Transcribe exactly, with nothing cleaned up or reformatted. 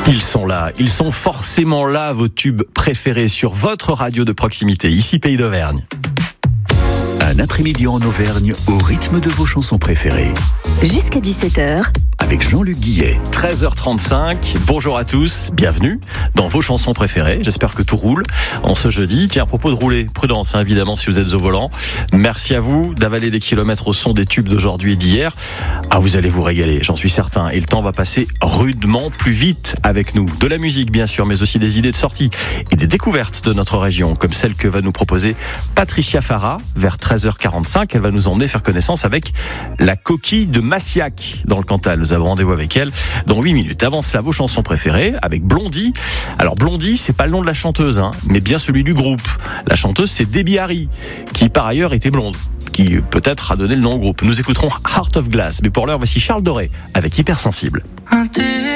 Ils sont là, ils sont forcément là, vos tubes préférés sur votre radio de proximité, ici Pays d'Auvergne. Un après-midi en Auvergne au rythme de vos chansons préférées. Jusqu'à dix-sept heures. Avec Jean-Luc Guillet. treize heures trente-cinq, bonjour à tous, bienvenue dans vos chansons préférées. J'espère que tout roule en ce jeudi. Tiens, à propos de rouler, prudence hein, évidemment si vous êtes au volant. Merci à vous d'avaler les kilomètres au son des tubes d'aujourd'hui et d'hier. Ah, vous allez vous régaler, j'en suis certain. Et le temps va passer rudement plus vite avec nous. De la musique bien sûr, mais aussi des idées de sortie et des découvertes de notre région, comme celle que va nous proposer Patricia Farah vers treize heures quarante-cinq. Elle va nous emmener faire connaissance avec la coquille de Massiac dans le Cantal. Nous avons rendez-vous avec elle dans huit minutes. Avant cela, vos chansons préférées avec Blondie. Alors Blondie, c'est pas le nom de la chanteuse, hein, mais bien celui du groupe. La chanteuse, c'est Debbie Harry, qui par ailleurs était blonde, qui peut-être a donné le nom au groupe. Nous écouterons Heart of Glass, mais pour l'heure, voici Charles Doré avec Hypersensible.